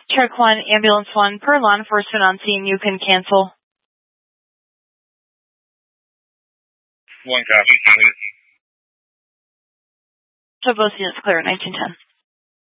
Truck 1, Ambulance 1, per law enforcement on scene, you can cancel. 1 copy. So both units clear at 1910.